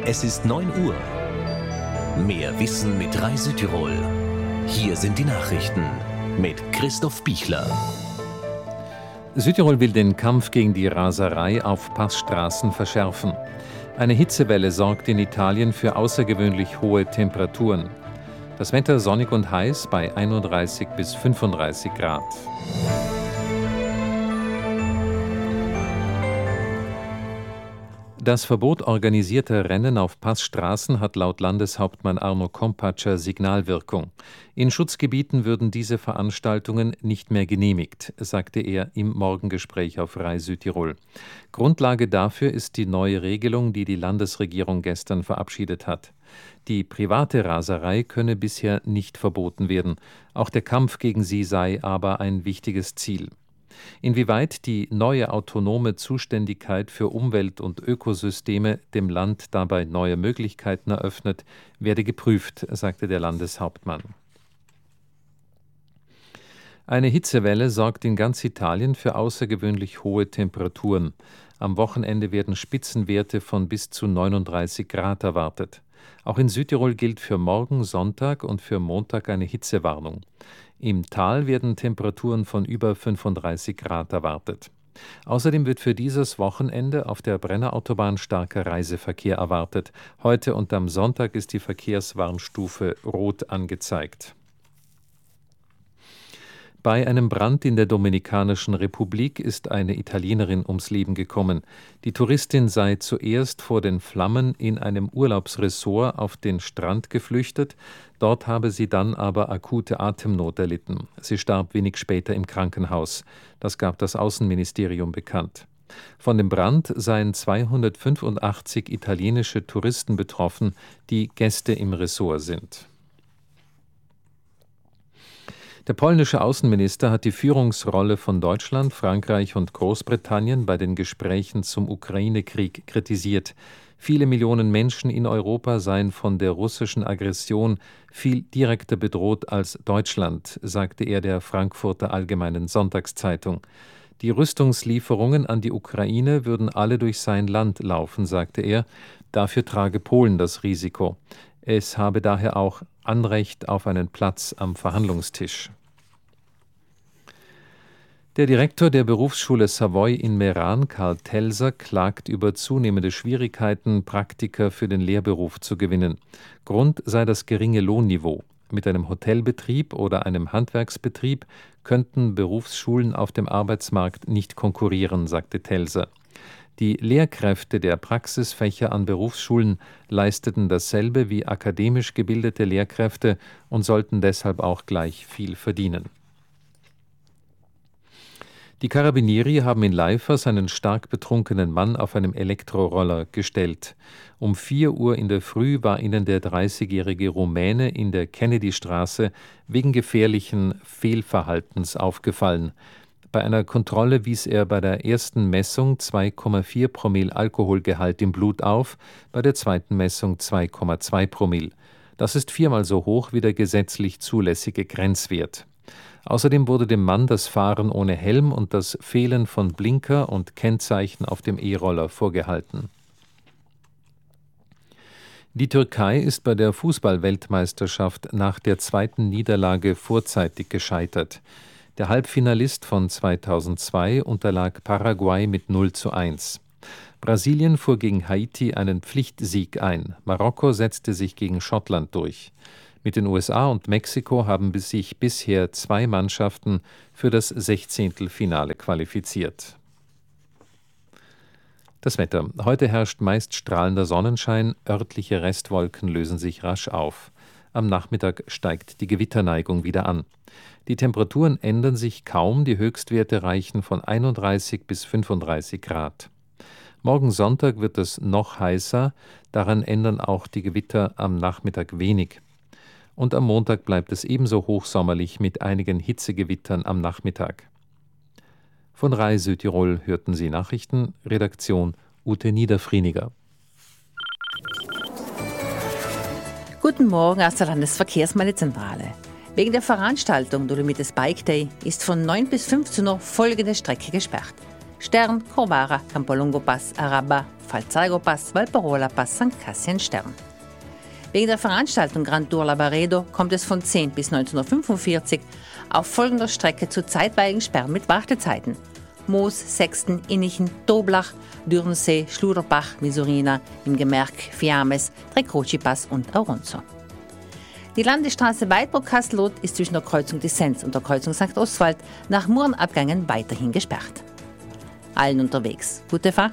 Es ist 9 Uhr. Mehr Wissen mit Rai Südtirol. Hier sind die Nachrichten mit Christoph Bichler. Südtirol will den Kampf gegen die Raserei auf Passstraßen verschärfen. Eine Hitzewelle sorgt in Italien für außergewöhnlich hohe Temperaturen. Das Wetter sonnig und heiß bei 31 bis 35 Grad. Das Verbot organisierter Rennen auf Passstraßen hat laut Landeshauptmann Arno Kompatscher Signalwirkung. In Schutzgebieten würden diese Veranstaltungen nicht mehr genehmigt, sagte er im Morgengespräch auf Rai Südtirol. Grundlage dafür ist die neue Regelung, die die Landesregierung gestern verabschiedet hat. Die private Raserei könne bisher nicht verboten werden. Auch der Kampf gegen sie sei aber ein wichtiges Ziel. Inwieweit die neue autonome Zuständigkeit für Umwelt- und Ökosysteme dem Land dabei neue Möglichkeiten eröffnet, werde geprüft, sagte der Landeshauptmann. Eine Hitzewelle sorgt in ganz Italien für außergewöhnlich hohe Temperaturen. Am Wochenende werden Spitzenwerte von bis zu 39 Grad erwartet. Auch in Südtirol gilt für morgen, Sonntag und für Montag eine Hitzewarnung. Im Tal werden Temperaturen von über 35 Grad erwartet. Außerdem wird für dieses Wochenende auf der Brennerautobahn starker Reiseverkehr erwartet. Heute und am Sonntag ist die Verkehrswarnstufe Rot angezeigt. Bei einem Brand in der Dominikanischen Republik ist eine Italienerin ums Leben gekommen. Die Touristin sei zuerst vor den Flammen in einem Urlaubsresort auf den Strand geflüchtet. Dort habe sie dann aber akute Atemnot erlitten. Sie starb wenig später im Krankenhaus. Das gab das Außenministerium bekannt. Von dem Brand seien 285 italienische Touristen betroffen, die Gäste im Resort sind. Der polnische Außenminister hat die Führungsrolle von Deutschland, Frankreich und Großbritannien bei den Gesprächen zum Ukraine-Krieg kritisiert. Viele Millionen Menschen in Europa seien von der russischen Aggression viel direkter bedroht als Deutschland, sagte er der Frankfurter Allgemeinen Sonntagszeitung. Die Rüstungslieferungen an die Ukraine würden alle durch sein Land laufen, sagte er. Dafür trage Polen das Risiko. Es habe daher auch Anrecht auf einen Platz am Verhandlungstisch. Der Direktor der Berufsschule Savoy in Meran, Karl Telser, klagt über zunehmende Schwierigkeiten, Praktiker für den Lehrberuf zu gewinnen. Grund sei das geringe Lohnniveau. Mit einem Hotelbetrieb oder einem Handwerksbetrieb könnten Berufsschulen auf dem Arbeitsmarkt nicht konkurrieren, sagte Telser. Die Lehrkräfte der Praxisfächer an Berufsschulen leisteten dasselbe wie akademisch gebildete Lehrkräfte und sollten deshalb auch gleich viel verdienen. Die Carabinieri haben in Leifers einen stark betrunkenen Mann auf einem Elektroroller gestellt. Um 4 Uhr in der Früh war ihnen der 30-jährige Rumäne in der Kennedystraße wegen gefährlichen Fehlverhaltens aufgefallen. Bei einer Kontrolle wies er bei der ersten Messung 2,4 Promille Alkoholgehalt im Blut auf, bei der zweiten Messung 2,2 Promille. Das ist 4-mal so hoch wie der gesetzlich zulässige Grenzwert. Außerdem wurde dem Mann das Fahren ohne Helm und das Fehlen von Blinker und Kennzeichen auf dem E-Roller vorgehalten. Die Türkei ist bei der Fußball-Weltmeisterschaft nach der zweiten Niederlage vorzeitig gescheitert. Der Halbfinalist von 2002 unterlag Paraguay mit 0:1. Brasilien fuhr gegen Haiti einen Pflichtsieg ein. Marokko setzte sich gegen Schottland durch. Mit den USA und Mexiko haben sich bisher 2 Mannschaften für das 16. qualifiziert. Das Wetter. Heute herrscht meist strahlender Sonnenschein, örtliche Restwolken lösen sich rasch auf. Am Nachmittag steigt die Gewitterneigung wieder an. Die Temperaturen ändern sich kaum, die Höchstwerte reichen von 31 bis 35 Grad. Morgen Sonntag wird es noch heißer, daran ändern auch die Gewitter am Nachmittag wenig. Und am Montag bleibt es ebenso hochsommerlich mit einigen Hitzegewittern am Nachmittag. Von Rai Südtirol hörten Sie Nachrichten, Redaktion Ute Niederfrieniger. Guten Morgen aus der Landesverkehrsmeldezentrale. Wegen der Veranstaltung Dolomites Bike Day ist von 9 bis 15 Uhr folgende Strecke gesperrt. Stern, Corvara, Campolongo Pass, Araba, Falzargo Pass, Valparola Pass, St. Cassian Stern. Wegen der Veranstaltung Grand Tour Lavaredo kommt es von 10 bis 19:45 auf folgender Strecke zu zeitweiligen Sperren mit Wartezeiten: Moos, Sexten, Innichen, Toblach, Dürrensee, Schluderbach, Misurina, im Gemerk, Fiames, Trecroci-Pass und Auronzo. Die Landesstraße Weidbruck-Kastelroth ist zwischen der Kreuzung Dissens und der Kreuzung St. Oswald nach Murenabgängen weiterhin gesperrt. Allen unterwegs gute Fahrt.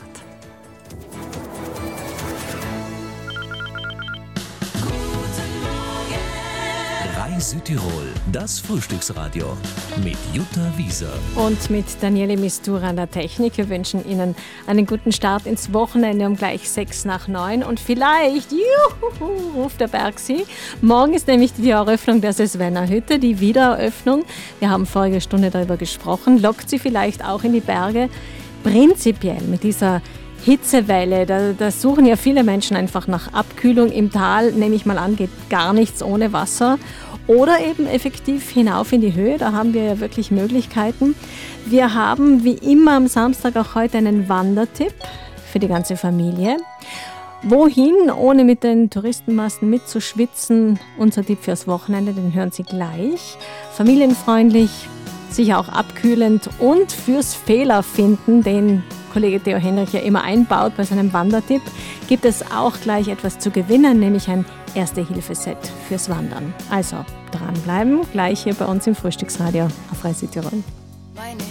Südtirol, das Frühstücksradio mit Jutta Wieser und mit Daniele Mistura an der Technik. Wir wünschen Ihnen einen guten Start ins Wochenende um gleich 8:06 und vielleicht, ruft der Berg Sie. Morgen ist nämlich die Eröffnung der Sesvenner Hütte, die Wiedereröffnung. Wir haben vorige Stunde darüber gesprochen. Lockt Sie vielleicht auch in die Berge? Prinzipiell mit dieser Hitzewelle, da suchen ja viele Menschen einfach nach Abkühlung im Tal. Nehme ich mal an, geht gar nichts ohne Wasser. Oder eben effektiv hinauf in die Höhe, da haben wir ja wirklich Möglichkeiten. Wir haben wie immer am Samstag auch heute einen Wandertipp für die ganze Familie. Wohin, ohne mit den Touristenmassen mitzuschwitzen? Unser Tipp fürs Wochenende, den hören Sie gleich. Familienfreundlich, sicher auch abkühlend und fürs Fehlerfinden, den Kollege Theo Henrich ja immer einbaut bei seinem Wandertipp, gibt es auch gleich etwas zu gewinnen, nämlich ein Erste-Hilfe-Set fürs Wandern. Also dranbleiben, gleich hier bei uns im Frühstücksradio auf Radio Südtirol.